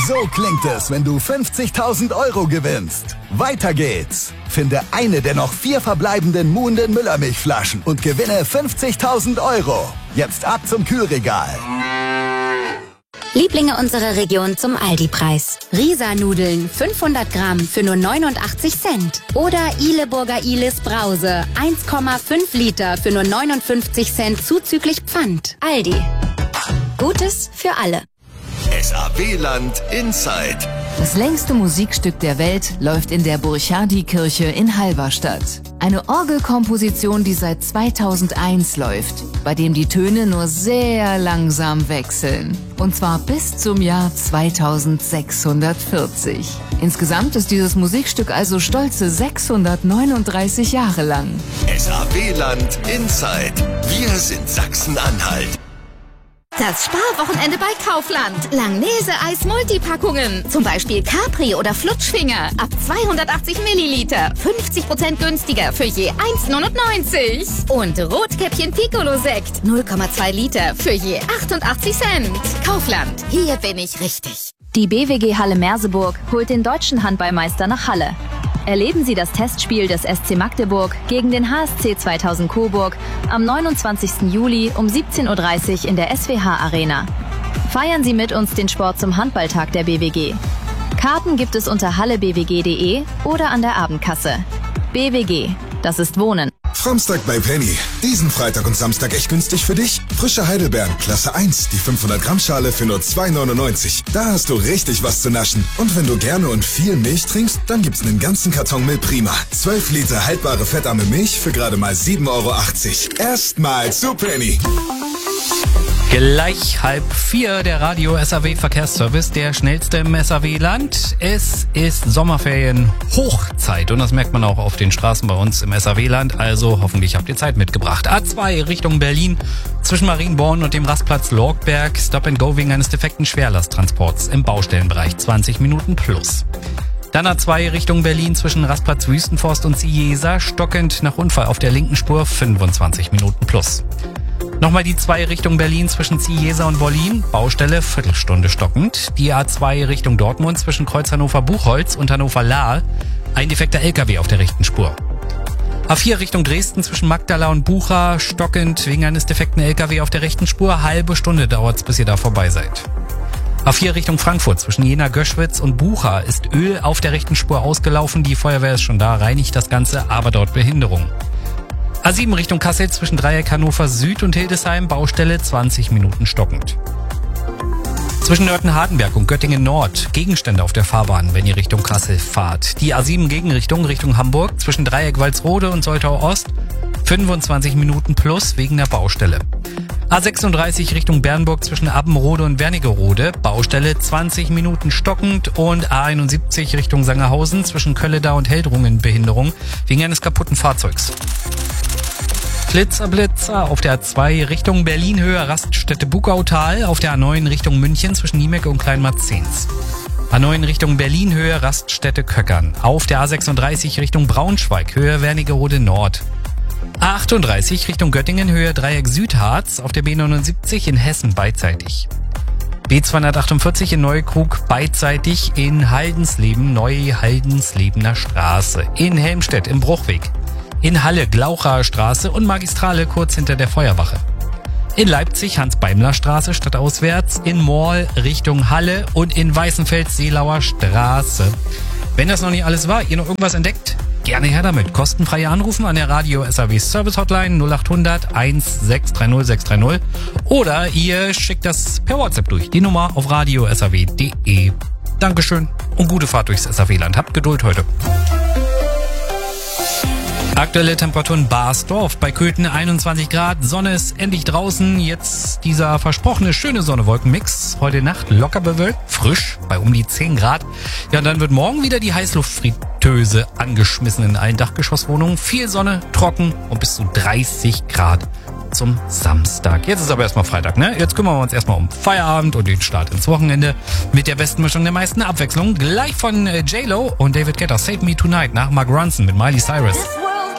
So klingt es, wenn du 50.000 Euro gewinnst. Weiter geht's. Finde eine der noch 4 verbleibenden Muhnden Müllermilchflaschen und gewinne 50.000 Euro. Jetzt ab zum Kühlregal. Lieblinge unserer Region zum Aldi-Preis. Risa-Nudeln 500 Gramm für nur 89 Cent. Oder Ihleburger Ihles Brause 1,5 Liter für nur 59 Cent zuzüglich Pfand. Aldi. Gutes für alle. SAW-Land Inside. Das längste Musikstück der Welt läuft in der Burchardikirche in Halberstadt. Eine Orgelkomposition, die seit 2001 läuft, bei dem die Töne nur sehr langsam wechseln. Und zwar bis zum Jahr 2640. Insgesamt ist dieses Musikstück also stolze 639 Jahre lang. SAW-Land Inside. Wir sind Sachsen-Anhalt. Das Sparwochenende bei Kaufland. Langnese-Eis-Multipackungen. Zum Beispiel Capri oder Flutschfinger. Ab 280 Milliliter. 50% günstiger für je 1,99. Und Rotkäppchen Piccolo-Sekt. 0,2 Liter für je 88 Cent. Kaufland. Hier bin ich richtig. Die BWG Halle Merseburg holt den deutschen Handballmeister nach Halle. Erleben Sie das Testspiel des SC Magdeburg gegen den HSC 2000 Coburg am 29. Juli um 17:30 Uhr in der SWH Arena. Feiern Sie mit uns den Sport zum Handballtag der BWG. Karten gibt es unter hallebwg.de oder an der Abendkasse. BWG, das ist Wohnen. Framstag bei Penny. Diesen Freitag und Samstag echt günstig für dich. Frische Heidelbeeren, Klasse 1, die 500 Gramm Schale für nur 2,99. Da hast du richtig was zu naschen. Und wenn du gerne und viel Milch trinkst, dann gibt's einen ganzen Karton Milch Prima. 12 Liter haltbare fettarme Milch für gerade mal 7,80 Euro. Erstmal zu Penny. Gleich 3:30, der Radio SAW Verkehrsservice, der schnellste im SAW-Land. Es ist Sommerferien-Hochzeit und das merkt man auch auf den Straßen bei uns im SAW-Land. Also hoffentlich habt ihr Zeit mitgebracht. A2 Richtung Berlin zwischen Marienborn und dem Rastplatz Lorgberg. Stop and Go wegen eines defekten Schwerlasttransports im Baustellenbereich 20 Minuten plus. Dann A2 Richtung Berlin zwischen Rastplatz Wüstenforst und Ciesa. Stockend nach Unfall auf der linken Spur 25 Minuten plus. Nochmal die 2 Richtung Berlin zwischen Ciesa und Wollin, Baustelle Viertelstunde stockend. Die A2 Richtung Dortmund zwischen Kreuz Hannover-Buchholz und Hannover-Lahr, ein defekter LKW auf der rechten Spur. A4 Richtung Dresden zwischen Magdala und Bucha, stockend wegen eines defekten LKW auf der rechten Spur, halbe Stunde dauert's, bis ihr da vorbei seid. A4 Richtung Frankfurt zwischen Jena-Göschwitz und Bucha ist Öl auf der rechten Spur ausgelaufen, die Feuerwehr ist schon da, reinigt das Ganze, aber dort Behinderung. A7 Richtung Kassel zwischen Dreieck Hannover Süd und Hildesheim, Baustelle 20 Minuten stockend. Zwischen Nörten-Hardenberg und Göttingen Nord, Gegenstände auf der Fahrbahn, wenn ihr Richtung Kassel fahrt. Die A7 Gegenrichtung Richtung Hamburg zwischen Dreieck Walsrode und Soltau Ost, 25 Minuten plus wegen der Baustelle. A36 Richtung Bernburg zwischen Abbenrode und Wernigerode, Baustelle 20 Minuten stockend und A71 Richtung Sangerhausen zwischen Kölledau und Heldrungen Behinderung wegen eines kaputten Fahrzeugs. Blitzer auf der A2 Richtung Berlin Höhe Raststätte Bugautal, auf der A9 Richtung München zwischen Niemecke und Kleinmarzens. A9 Richtung Berlin Höhe Raststätte Köckern, auf der A36 Richtung Braunschweig Höhe Wernigerode Nord. A38 Richtung Göttingen Höhe Dreieck Südharz, auf der B79 in Hessen beidseitig. B248 in Neukrug beidseitig in Haldensleben, Neu-Haldenslebener Straße, in Helmstedt im Bruchweg. In Halle Glauchaer Straße und Magistrale kurz hinter der Feuerwache. In Leipzig Hans-Beimler-Straße stadtauswärts, in Morl Richtung Halle und in Weißenfels Seelauer Straße. Wenn das noch nicht alles war, ihr noch irgendwas entdeckt, gerne her damit. Kostenfreie Anrufen an der Radio SAW Service Hotline 0800 1630 630 oder ihr schickt das per WhatsApp durch. Die Nummer auf radio-saw.de. Dankeschön und gute Fahrt durchs SAW-Land. Habt Geduld heute. Aktuelle Temperaturen Barsdorf bei Köthen 21 Grad, Sonne ist endlich draußen, jetzt dieser versprochene schöne Sonne-Wolken-Mix, heute Nacht locker bewölkt, frisch bei um die 10 Grad. Ja, und dann wird morgen wieder die Heißluftfritteuse angeschmissen in allen Dachgeschosswohnungen, viel Sonne, trocken und bis zu 30 Grad zum Samstag. Jetzt ist aber erstmal Freitag, ne? Jetzt kümmern wir uns erstmal um Feierabend und den Start ins Wochenende mit der besten Mischung der meisten Abwechslung. Gleich von J-Lo und David Guetta, Save Me Tonight nach Mark Ronson mit Miley Cyrus.